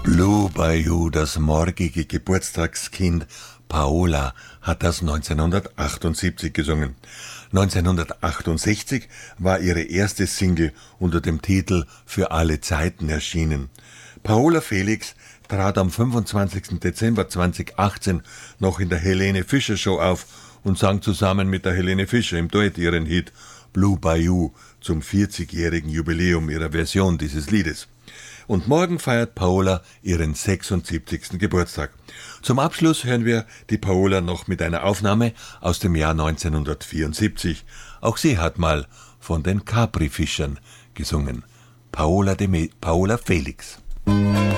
Blue Bayou, das morgige Geburtstagskind Paola, hat das 1978 gesungen. 1968 war ihre erste Single unter dem Titel Für alle Zeiten erschienen. Paola Felix trat am 25. Dezember 2018 noch in der Helene Fischer Show auf und sang zusammen mit der Helene Fischer im Duett ihren Hit Blue Bayou zum 40-jährigen Jubiläum ihrer Version dieses Liedes. Und morgen feiert Paola ihren 76. Geburtstag. Zum Abschluss hören wir die Paola noch mit einer Aufnahme aus dem Jahr 1974. Auch sie hat mal von den Capri-Fischern gesungen. Paola Felix.